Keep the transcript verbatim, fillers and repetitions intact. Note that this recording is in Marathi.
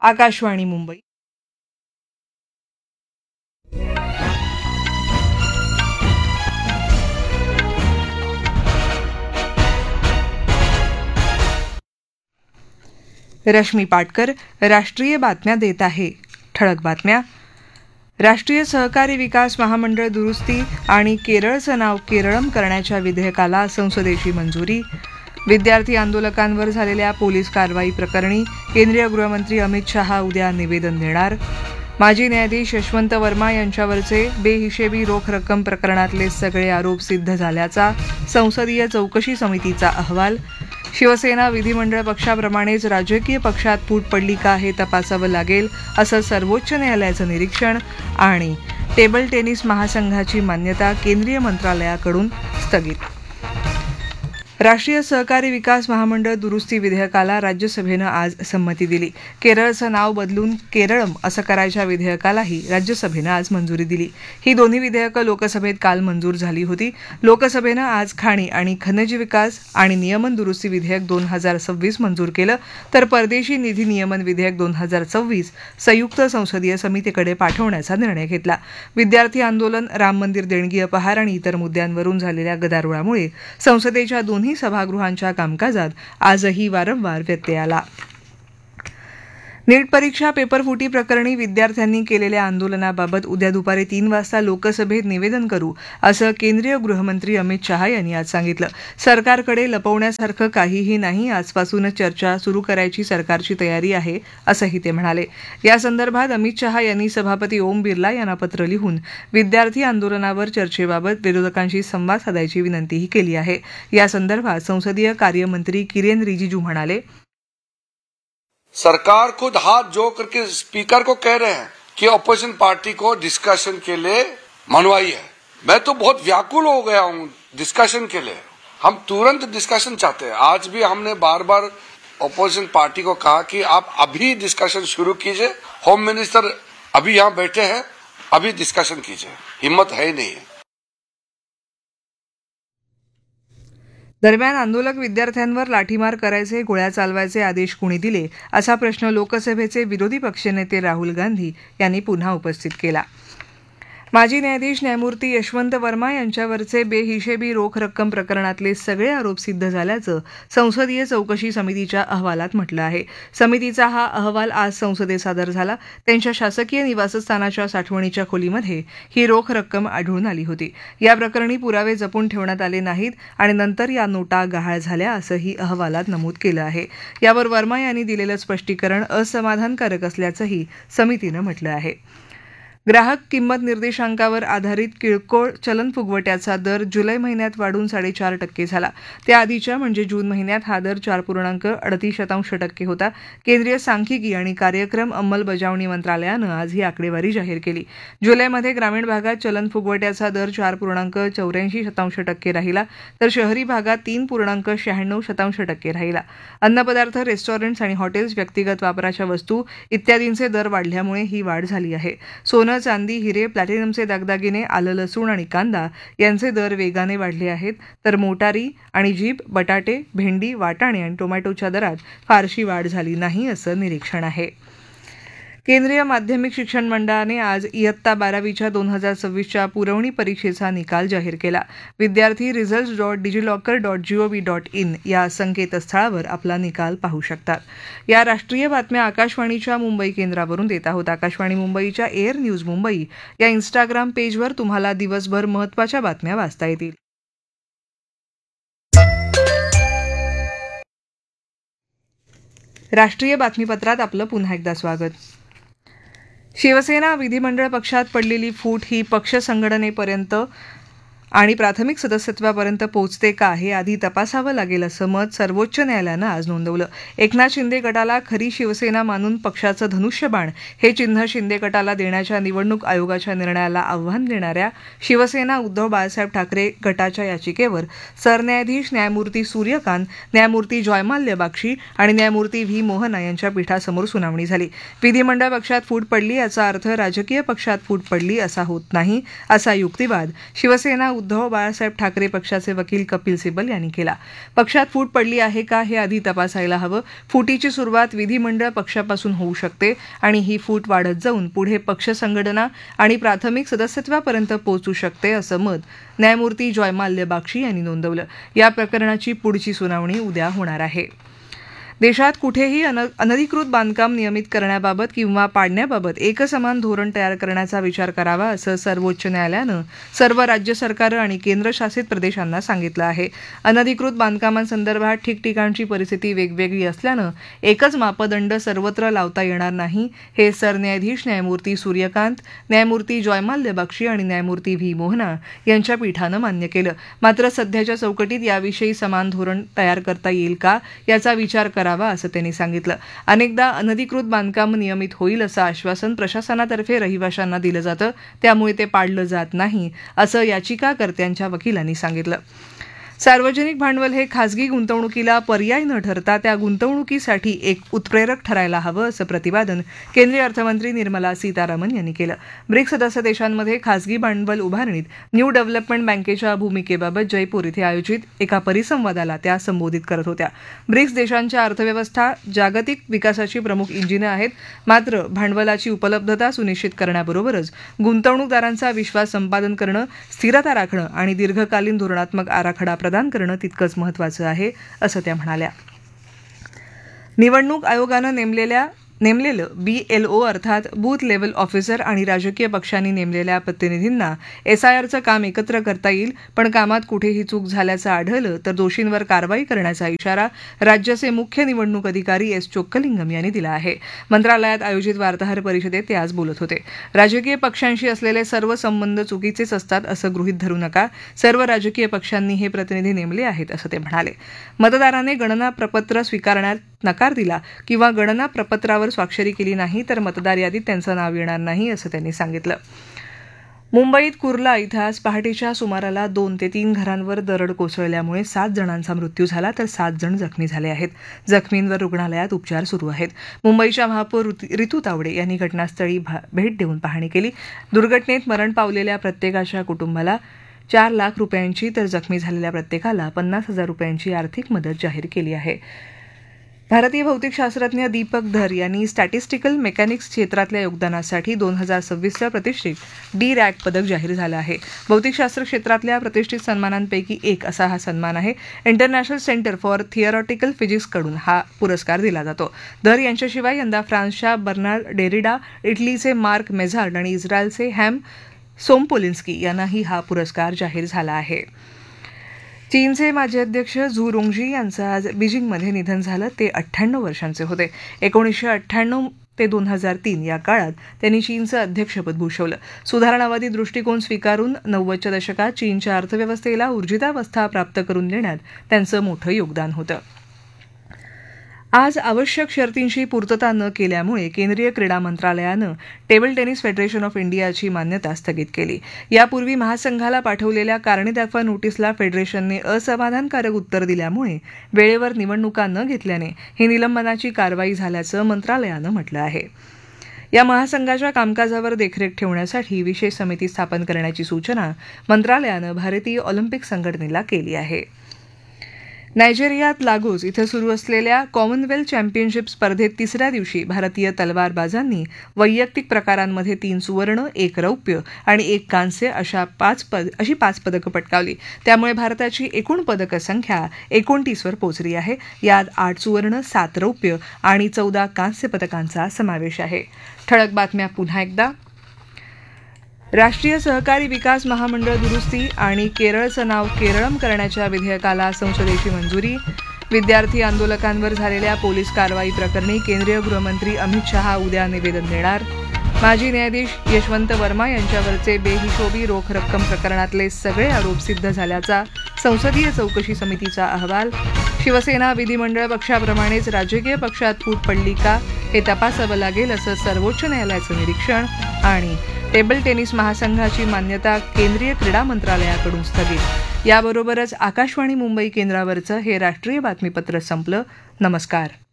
आकाशवाणी मुंबई. रश्मी पाटकर राष्ट्रीय बातम्या देत आहे. ठळक बातम्या. राष्ट्रीय सहकारी विकास महामंडळ दुरुस्ती आणि केरळचं नाव केरळम करण्याच्या विधेयकाला संसदेची मंजुरी. विद्यार्थी आंदोलकांवर झालेल्या पोलीस कारवाई प्रकरणी केंद्रीय गृहमंत्री अमित शहा उद्या निवेदन देणार. माजी न्यायाधीश यशवंत वर्मा यांच्यावरचे बेहिशेबी रोख रक्कम प्रकरणातले सगळे आरोप सिद्ध झाल्याचा संसदीय चौकशी समितीचा अहवाल. शिवसेना विधिमंडळ पक्षाप्रमाणेच राजकीय पक्षात फूट पडली का हे तपासावं लागेल असं सर्वोच्च न्यायालयाचं निरीक्षण. आणि टेबल टेनिस महासंघाची मान्यता केंद्रीय मंत्रालयाकडून स्थगित. राष्ट्रीय सहकारी विकास महामंडळ दुरुस्ती विधेयकाला राज्यसभेनं आज संमती दिली. केरळचं नाव बदलून केरळम असं करायच्या विधेयकालाही राज्यसभेनं आज मंजुरी दिली. ही दोन्ही विधेयकं लोकसभेत काल मंजूर झाली होती. लोकसभेनं आज खाणी आणि खनिज विकास आणि नियमन दुरुस्ती विधेयक दोन हजार सव्वीस मंजूर केलं, तर परदेशी निधी नियमन विधेयक दोन हजार सव्वीस संयुक्त संसदीय समितीकडे पाठवण्याचा निर्णय घेतला. विद्यार्थी आंदोलन, राम मंदिर देणगी अपहार आणि इतर मुद्द्यांवरून झालेल्या गदारोळामुळे संसदेच्या दोन्ही सभागृहांच्या कामकाजात आजही वारंवार व्यत्यय आला. नीट परीक्षा पेपरफुटी प्रकरणी विद्यार्थ्यांनी केलेल्या आंदोलनाबाबत उद्या दुपारी तीन वाजता लोकसभेत निवेदन करू असं केंद्रीय गृहमंत्री अमित शहा यांनी आज सांगितलं. सरकारकडे लपवण्यासारखं काहीही नाही, आजपासूनच चर्चा सुरू करायची सरकारची तयारी आहे असंही ते म्हणाले. या संदर्भात अमित शहा यांनी सभापती ओम बिर्ला यांना पत्र लिहून विद्यार्थी आंदोलनावर चर्चेबाबत विरोधकांशी संवाद साधायची विनंतीही केली आहे. या संदर्भात संसदीय कार्यमंत्री किरेन रिजिजू म्हणाले, सरकार खुद हाथ जोड़ करके स्पीकर को कह रहे हैं कि अपोजिशन पार्टी को डिस्कशन के लिए मनवाइए. मैं तो बहुत व्याकुल हो गया हूं डिस्कशन के लिए. हम तुरंत डिस्कशन चाहते हैं. आज भी हमने बार बार अपोजिशन पार्टी को कहा कि आप अभी डिस्कशन शुरू कीजिए. होम मिनिस्टर अभी यहाँ बैठे हैं, अभी डिस्कशन कीजिए. हिम्मत है ही नहीं है. दरम्यान आंदोलक विद्यार्थ्यांवर लाठीमार करायचे, गोळ्या चालवायचे आदेश कुणी दिले असा प्रश्न लोकसभेचे विरोधी पक्षनेते राहुल गांधी यांनी पुन्हा उपस्थित केला. माजी न्यायाधीश न्यायमूर्ती यशवंत वर्मा यांच्यावरचे बेहिशेबी रोख रक्कम प्रकरणातले सगळे आरोप सिद्ध झाल्याचं संसदीय चौकशी समितीच्या अहवालात म्हटलं आहे. समितीचा हा अहवाल आज संसदेत सादर झाला. त्यांच्या शासकीय निवासस्थानाच्या साठवणीच्या खोलीमध्ये ही रोख रक्कम आढळून आली होती. या प्रकरणी पुरावे जपून ठेवण्यात आले नाहीत आणि नंतर या नोटा गहाळ झाल्या असंही अहवालात नमूद केलं आहे. यावर वर्मा यांनी दिलेलं स्पष्टीकरण असमाधानकारक असल्याचंही समितीनं म्हटलं आहे. ग्राहक किंमत निर्देशांकावर आधारित किरकोळ चलन फुगवट्याचा दर जुलै महिन्यात वाढून साडेचार टक्के झाला. त्याआधीच्या म्हणजे जून महिन्यात हा दर चार पूर्णांक अडतीस शतांश टक्के होता. केंद्रीय सांख्यिकी आणि कार्यक्रम अंमलबजावणी मंत्रालयानं आज ही आकडेवारी जाहीर केली. जुलैमध्ये ग्रामीण भागात चलन फुगवट्याचा दर चार पूर्णांक चौऱ्याऐंशी शतांश टक्के राहिला, तर शहरी भागात तीन पूर्णांक शहाण्णव शतांश टक्के राहिला. अन्नपदार्थ, रेस्टॉरंट्स आणि हॉटेल्स, व्यक्तिगत वापराच्या वस्तू इत्यादींचे दर वाढल्यामुळे ही वाढ झाली आहे. सोनं, चांदी, हिरे, प्लॅटिनमचे दागदागिने, आलं, लसूण आणि कांदा यांचे दर वेगाने वाढले आहेत, तर मोटारी आणि जीप, बटाटे, भेंडी, वाटाणे आणि टोमॅटोच्या दरात फारशी वाढ झाली नाही असं निरीक्षण आहे. केंद्रीय माध्यमिक शिक्षण मंडळाने आज इयत्ता बारावीच्या दोन हजार सव्वीसच्या पुरवणी परीक्षेचा निकाल जाहीर केला. विद्यार्थी result dot DigiLocker dot G O V dot in या संकेतस्थळावर आपला निकाल पाहू शकतात. या राष्ट्रीय बातम्या आकाशवाणीच्या मुंबई केंद्रावरून देत आहोत. आकाशवाणी मुंबईच्या एअर न्यूज मुंबई या इन्स्टाग्राम पेजवर तुम्हाला दिवसभर महत्त्वाच्या बातम्या वाचता येतील. राष्ट्रीय बातमीपत्रात आपलं पुन्हा एकदा स्वागत. शिवसेना विधिमंडळ पक्षात पडलेली फूट ही पक्ष संघटनेपर्यंत आणि प्राथमिक सदस्यत्वापर्यंत पोहोचते का हे आधी तपासावं लागेल असं मत सर्वोच्च न्यायालयानं आज नोंदवलं. एकनाथ शिंदे गटाला खरी शिवसेना मानून पक्षाचं धनुष्यबाण हे चिन्ह शिंदे गटाला देण्याच्या निवडणूक आयोगाच्या निर्णयाला आव्हान देणाऱ्या शिवसेना उद्धव बाळासाहेब ठाकरे गटाच्या याचिकेवर सरन्यायाधीश न्यायमूर्ती सूर्यकांत, न्यायमूर्ती जयमाल्य बाक्षी आणि न्यायमूर्ती व्ही मोहना यांच्या पीठासमोर सुनावणी झाली. विधिमंडळ पक्षात फूट पडली याचा अर्थ राजकीय पक्षात फूट पडली असा होत नाही, असा युक्तिवाद शिवसेना उद्धव बाळासाहेब ठाकरे पक्षाचे वकील कपिल सिब्बल यांनी केला. पक्षात फूट पडली आहे का हे आधी तपासायला हवं. फुटीची सुरुवात विधिमंडळ पक्षापासून होऊ शकते आणि ही फूट वाढत जाऊन पुढे पक्ष संघटना आणि प्राथमिक सदस्यत्वापर्यंत पोहोचू शकते असं मत न्यायमूर्ती जयमाल्य बाक्षी यांनी नोंदवलं. या प्रकरणाची पुढची सुनावणी उद्या होणार आहे. देशात कुठेही अन अनधिकृत बांधकाम नियमित करण्याबाबत किंवा पाडण्याबाबत एकसमान धोरण तयार करण्याचा विचार करावा असं सर्वोच्च न्यायालयानं सर्व राज्य सरकारं आणि केंद्रशासित प्रदेशांना सांगितलं आहे. अनधिकृत बांधकामांसंदर्भात ठिकठिकाणची परिस्थिती वेगवेगळी असल्यानं एकच मापदंड सर्वत्र लावता येणार नाही हे सरन्यायाधीश न्यायमूर्ती सूर्यकांत, न्यायमूर्ती जयमाल्य बाक्षी आणि न्यायमूर्ती व्ही मोहना यांच्या पीठानं मान्य केलं. मात्र सध्याच्या चौकटीत याविषयी समान धोरण तयार करता येईल का याचा विचार करा असं त्यांनी सांगितलं. अनेकदा अनधिकृत बांधकाम नियमित होईल असं आश्वासन प्रशासनातर्फे रहिवाशांना दिलं जातं, त्यामुळे ते पाळलं जात नाही असं याचिकाकर्त्यांच्या वकिलांनी सांगितलं. सार्वजनिक भांडवल हे खासगी गुंतवणुकीला पर्याय न ठरता त्या गुंतवणुकीसाठी एक उत्प्रेरक ठरायला हवं असं प्रतिपादन केंद्रीय अर्थमंत्री निर्मला सीतारामन यांनी केलं. ब्रिक्स सदस्य देशांमध्ये खासगी भांडवल उभारणीत न्यू डेव्हलपमेंट बँकेच्या भूमिकेबाबत जयपूर इथे आयोजित एका परिसंवादाला त्या संबोधित करत होत्या. ब्रिक्स देशांच्या अर्थव्यवस्था जागतिक विकासाची प्रमुख इंजिनं आहेत, मात्र भांडवलाची उपलब्धता सुनिश्चित करण्याबरोबरच गुंतवणूकदारांचा विश्वास संपादन करणं, स्थिरता राखणं आणि दीर्घकालीन धोरणात्मक आराखडा प्रदान करणं तितकंच महत्त्वाचं आहे असं त्या म्हणाल्या. निवडणूक आयोगानं नेमलेल्या नेमलेलं बीएलओ अर्थात बूथ लेव्हल ऑफिसर आणि राजकीय पक्षांनी नेमलेल्या प्रतिनिधींना एसआयआरचं काम एकत्र करता येईल, पण कामात कुठेही चूक झाल्याचं आढळलं तर दोषींवर कारवाई करण्याचा इशारा राज्याचे मुख्य निवडणूक अधिकारी एस चोक्कलिंगम यांनी दिला आहे. मंत्रालयात आयोजित वार्ताहर परिषदेत ते आज बोलत होते. राजकीय पक्षांशी असलेले सर्व संबंध चुकीचेच असतात असं गृहीत धरू नका. सर्व राजकीय पक्षांनी हे प्रतिनिधी नेमले आहेत असं ते म्हणाले. मतदाराने गणना प्रपत्र स्वीकारण्यात नकार दिला किंवा गणना प्रपत्रावर स्वाक्षरी केली नाही तर मतदार यादीत त्यांचं नाव येणार नाही असं त्यांनी सांगितलं. मुंबईत कुर्ला इथं आज पहाटेच्या सुमाराला दोन ते तीन घरांवर दरड कोसळल्यामुळे सात जणांचा मृत्यू झाला तर सात जण जखमी झाले आहेत. जखमींवर रुग्णालयात उपचार सुरू आहेत. मुंबईच्या महापौर रितू तावडे यांनी घटनास्थळी भेट देऊन पाहणी केली. दुर्घटनेत मरण पावलेल्या प्रत्येकाच्या कुटुंबाला चार लाख रुपयांची तर जखमी झालेल्या प्रत्येकाला पन्नास हजार रुपयांची आर्थिक मदत जाहीर केली आहे. भारतीय भौतिकशास्त्रज्ञ दीपक धर यांनी स्टॅटिस्टिकल मेकॅनिक्स क्षेत्रातल्या योगदानासाठी दोन हजार सव्वीसच्या प्रतिष्ठित डी रॅक पदक जाहीर झालं आहे. भौतिकशास्त्र क्षेत्रातल्या प्रतिष्ठित सन्मानांपैकी एक असा हा सन्मान आहे. इंटरनॅशनल सेंटर फॉर थिअरॉटिकल फिजिक्सकडून हा पुरस्कार दिला जातो. धर यांच्याशिवाय यंदा फ्रान्सच्या बर्नार्ड डेरिडा, इटलीचे मार्क मेझार्ड आणि इस्रायलचे हॅम सोमपोलिन्स्की यांनाही हा पुरस्कार जाहीर झाला आहे. चीनचे माजी अध्यक्ष झू रोंगजी यांचं आज बीजिंगमध्ये निधन झालं. ते अठ्ठ्याण्णव वर्षांचे होते. एकोणीसशे अठ्ठ्याण्णव ते दोन हजार तीन या काळात त्यांनी चीनचं अध्यक्षपद भूषवलं. सुधारणावादी दृष्टिकोन स्वीकारून नव्वदच्या दशकात चीनच्या अर्थव्यवस्थेला ऊर्जितावस्था प्राप्त करून देण्यात त्यांचं मोठं योगदान होतं. आज आवश्यक शर्तींची पूर्तता न केल्यामुळे केंद्रीय क्रीडा मंत्रालयानं टेबल टेनिस फेडरेशन ऑफ इंडियाची मान्यता स्थगित केली. यापूर्वी महासंघाला पाठवलेल्या कारणे दाखवा नोटीसला फेडरेशनने असमाधानकारक उत्तर दिल्यामुळे वेळेवर निवडणुका न घेतल्याने ही निलंबनाची कारवाई झाल्याचं मंत्रालयानं म्हटलं आहे. या महासंघाच्या कामकाजावर देखरेख ठेवण्यासाठी विशेष समिती स्थापन करण्याची सूचना मंत्रालयानं भारतीय ऑलिम्पिक संघटनेला केली आहे. नायजेरियात लागोस इथं सुरू असलेल्या कॉमनवेल्थ चॅम्पियनशिप स्पर्धेत तिसऱ्या दिवशी भारतीय तलवारबाजांनी वैयक्तिक प्रकारांमध्ये तीन सुवर्ण, एक रौप्य आणि एक कांस्य अशा पाच पद अशी पाच पदकं पटकावली. त्यामुळे भारताची एकूण पदकं संख्या एकोणतीसवर पोहोचली आहे. यात आठ सुवर्ण, सात रौप्य आणि चौदा कांस्य पदकांचा समावेश आहे. ठळक बातम्या पुन्हा एकदा. राष्ट्रीय सहकारी विकास महामंडळ दुरुस्ती आणि केरळचं नाव केरळम करण्याच्या विधेयकाला संसदेची मंजुरी. विद्यार्थी आंदोलकांवर झालेल्या पोलीस कारवाई प्रकरणी केंद्रीय गृहमंत्री अमित शहा उद्या निवेदन देणार. माजी न्यायाधीश यशवंत वर्मा यांच्यावरचे बेहिशोबी रोख रक्कम प्रकरणातले सगळे आरोप सिद्ध झाल्याचा संसदीय चौकशी समितीचा अहवाल. शिवसेना विधिमंडळ पक्षाप्रमाणेच राजकीय पक्षात फूट पडली का हे तपासावं लागेल असं सर्वोच्च न्यायालयाचं निरीक्षण. आणि टेबल टेनिस महासंघाची मान्यता केंद्रीय क्रीडा मंत्रालयाकडून स्थगित. याबरोबरच आकाशवाणी मुंबई केंद्रावरचं हे राष्ट्रीय बातमीपत्र संपलं. नमस्कार.